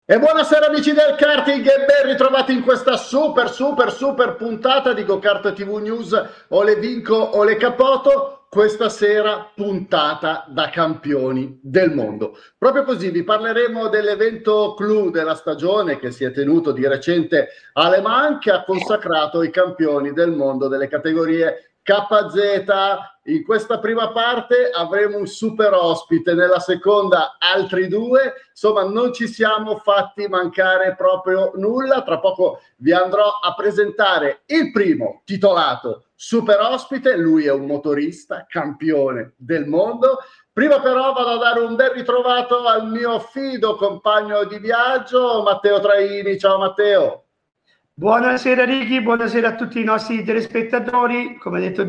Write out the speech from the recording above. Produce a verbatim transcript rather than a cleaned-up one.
E buonasera amici del karting e ben ritrovati in questa super super super puntata di GoKart T V News. O le vinco o le capoto. Questa sera puntata da campioni del mondo. Proprio così vi parleremo dell'evento clou della stagione che si è tenuto di recente a Le Mans, che ha consacrato i campioni del mondo delle categorie K Z. In questa prima parte avremo un super ospite, nella seconda altri due, insomma non ci siamo fatti mancare proprio nulla. Tra poco vi andrò a presentare il primo titolato super ospite, lui è un motorista, campione del mondo. Prima però vado a dare un ben ritrovato al mio fido compagno di viaggio, Matteo Traini. Ciao Matteo. Buonasera Ricky, buonasera a tutti i nostri telespettatori. Come detto